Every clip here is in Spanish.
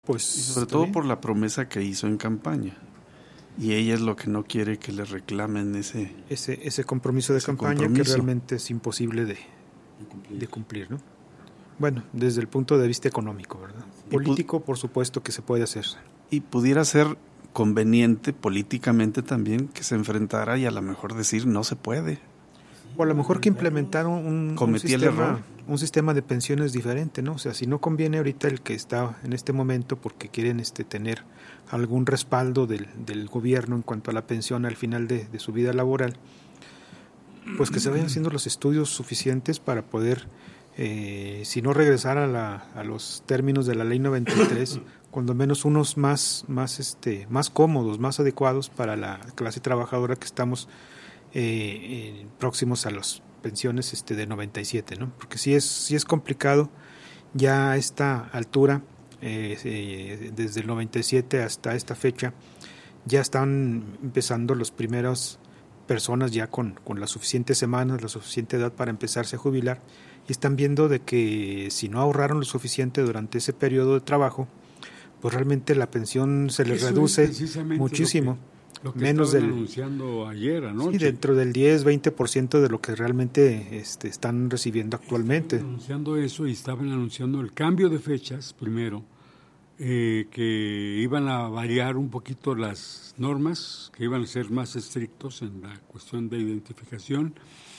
Pues y sobre todo por la promesa que hizo en campaña. Y ella es lo que no quiere que le reclamen ese compromiso de campaña que realmente es imposible de cumplir, ¿no? Bueno, desde el punto de vista económico, ¿verdad? Político, por supuesto que se puede hacer. Y pudiera ser conveniente políticamente también que se enfrentara y a lo mejor decir no se puede. O a lo mejor que implementar un sistema de pensiones diferente, ¿no? O sea, si no conviene ahorita el que está en este momento porque quieren tener algún respaldo del gobierno en cuanto a la pensión al final de su vida laboral, pues que se vayan haciendo los estudios suficientes para poder, si no regresar a los términos de la Ley 93, cuando menos unos más cómodos, más adecuados para la clase trabajadora que estamos próximos a las pensiones de 97, ¿no? Porque sí es complicado ya a esta altura, desde el 97 hasta esta fecha, ya están empezando las primeras personas ya con las suficientes semanas, la suficiente edad para empezarse a jubilar, y están viendo de que si no ahorraron lo suficiente durante ese periodo de trabajo, pues realmente la pensión se les reduce muchísimo. Lo que menos estaban anunciando ayer anoche. Sí, dentro del 10-20% de lo que realmente están recibiendo actualmente. Estaban anunciando eso y estaban anunciando el cambio de fechas primero, que iban a variar un poquito las normas, que iban a ser más estrictos en la cuestión de identificación,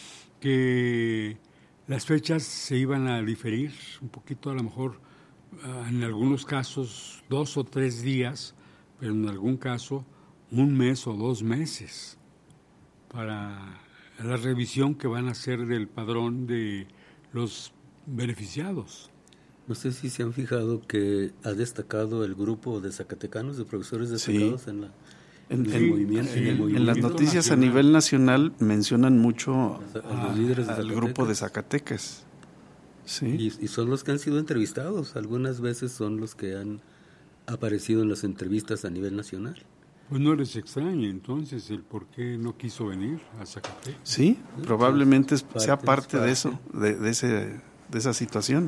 que las fechas se iban a diferir un poquito, a lo mejor en algunos casos 2 o 3 días, pero en algún caso 1 mes o 2 meses para la revisión que van a hacer del padrón de los beneficiados. No sé si se han fijado que ha destacado el grupo de zacatecanos, de profesores destacados en el movimiento. En las noticias nacional. A nivel nacional mencionan mucho a los líderes al grupo de Zacatecas. Sí. Y son los que han sido entrevistados. Algunas veces son los que han aparecido en las entrevistas a nivel nacional. Pues no les extraña entonces el por qué no quiso venir a Zacatecas. Sí, probablemente sea parte de eso, de esa situación.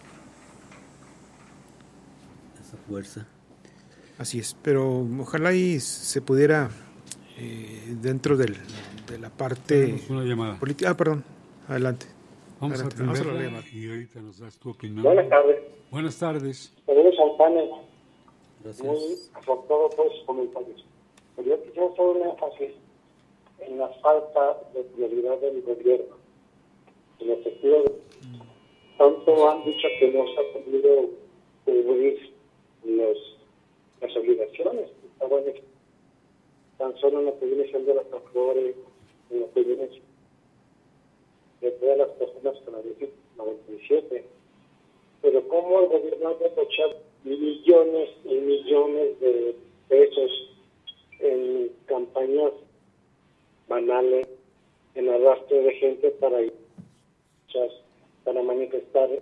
Esa fuerza. Así es, pero ojalá y se pudiera, dentro de la parte política. Perdón, adelante. Vamos a la llamada y ahorita nos das tu opinión. Buenas tardes. Buenas tardes. Saludos al panel. Gracias. Muy afortunado por sus comentarios. Pero yo quisiera hacer un énfasis en la falta de prioridad del gobierno. En el sentido de tanto han dicho que no se ha podido cubrir las obligaciones. Tan solo en lo que viene siendo las flores, en lo que viene de todas las personas con la 97. Pero cómo el gobierno ha derrochado millones y millones de pesos en campañas banales, en arrastre de gente para manifestar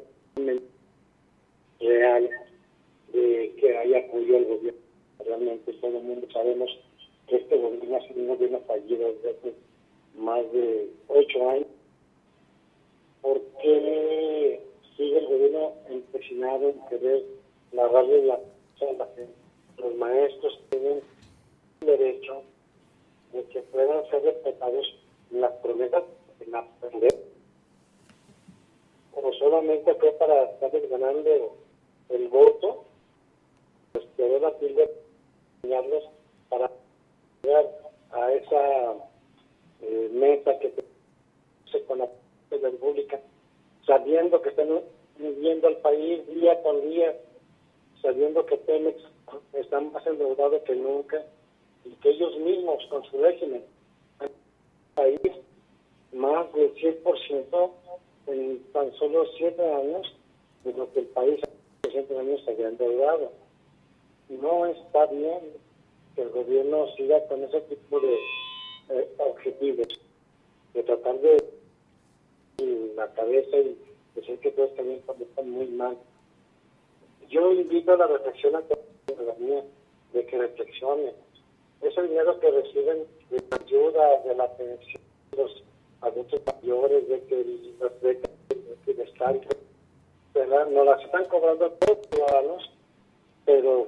real de que haya apoyo al gobierno. Realmente todo el mundo sabemos que este gobierno ha sido un gobierno fallido desde hace más de 8 años. ¿Por qué sigue el gobierno empecinado en querer lavarle la gente? Los maestros tienen derecho de que puedan ser respetados en las promesas en aprender, o solamente fue para estar ganando el voto, pues quedó la pila de enseñarlos para llegar a esa meta que se con la República, sabiendo que están viviendo al país día con día, sabiendo que Pemex está más endeudado que nunca y que ellos mismos con su régimen han país más del 100% en tan solo 7 años de lo que el país hace 7 años se había endeudado. No está bien que el gobierno siga con ese tipo de objetivos, de tratar de la cabeza y decir que todos también están muy mal. Yo invito a la reflexión a la ciudadanía, de que reflexione. Ese dinero que reciben de la ayuda, de la pensión, de los adultos mayores, de que las becas de están, ¿verdad? Nos las están cobrando todos los ciudadanos, pero